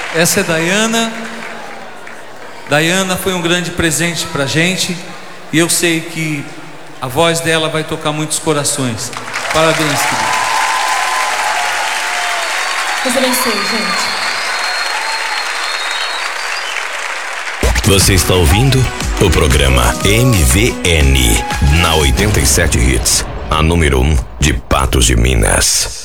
Essa é Dayana. Dayana foi um grande presente pra gente. E eu sei que a voz dela vai tocar muitos corações. Parabéns, querida. Deus abençoe, gente. Você está ouvindo o programa MVN na 87 Hits, a número 1 de Patos de Minas.